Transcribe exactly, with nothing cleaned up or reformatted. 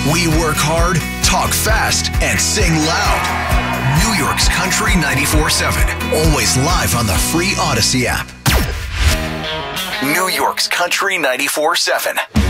We work hard, talk fast, and sing loud. New York's Country ninety-four seven. Always live on the free Odyssey app. New York's Country ninety-four seven.